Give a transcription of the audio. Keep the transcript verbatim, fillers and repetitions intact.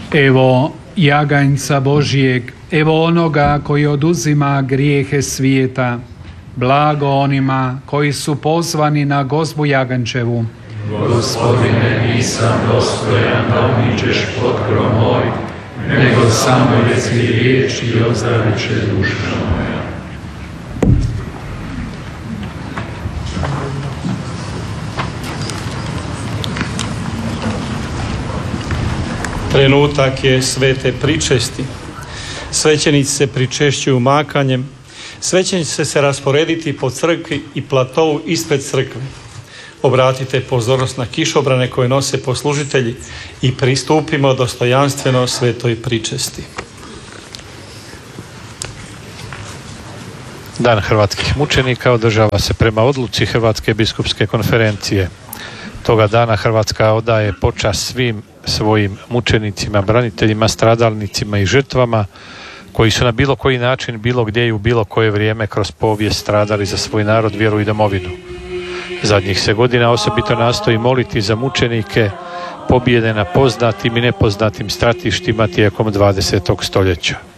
Evo jaganjca Božijeg, evo onoga koji oduzima grijehe svijeta. Blago onima koji su pozvani na gozbu jagančevu. Gospodine, nisam dostojan da uničeš potkro moj, nego samo reci riječ i ozdravit će duša moja. Trenutak je svete pričesti. Svećenici se pričešćuju makanjem. Svećenici će se rasporediti po crkvi i platovu ispred crkve. Obratite pozornost na kišobrane koje nose poslužitelji i pristupimo dostojanstveno svetoj pričesti. Dan hrvatskih mučenika održava se prema odluci Hrvatske biskupske konferencije. Toga dana Hrvatska odaje počast svim svojim mučenicima, braniteljima, stradalnicima i žrtvama koji su na bilo koji način, bilo gdje i u bilo koje vrijeme kroz povijest stradali za svoj narod, vjeru i domovinu. Zadnjih se godina osobito nastoji moliti za mučenike pobjede na poznatim i nepoznatim stratištima tijekom dvadesetog stoljeća.